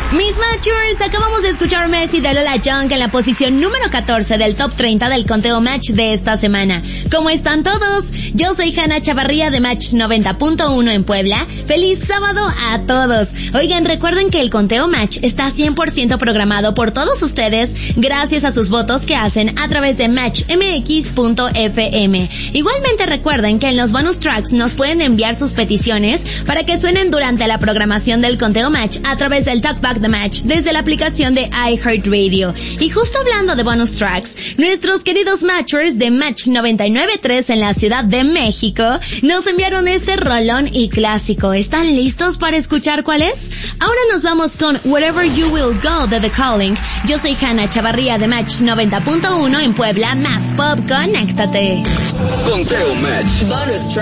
Mis Matchers, acabamos de escuchar Messi de Lola Young en la posición número 14 del top 30 del conteo Match de esta semana. ¿Cómo están todos? Yo soy Hanna Chavarría de Match 90.1 en Puebla. ¡Feliz sábado a todos! Oigan, recuerden que el conteo Match está 100% programado por todos ustedes gracias a sus votos que hacen a través de matchmx.fm. Igualmente recuerden que en los bonus tracks nos pueden enviar sus peticiones para que suenen durante la programación del conteo Match a través del Talkback The Match desde la aplicación de iHeartRadio. Y justo hablando de bonus tracks, nuestros queridos Matchers de Match 99.3 en la Ciudad de México nos enviaron este rolón y clásico. ¿Están listos para escuchar cuál es? Ahora nos vamos con Wherever You Will Go de The Calling. Yo soy Hanna Chavarría de Match 90.1 en Puebla. Más pop, conéctate. Conteo Match. Bonus track.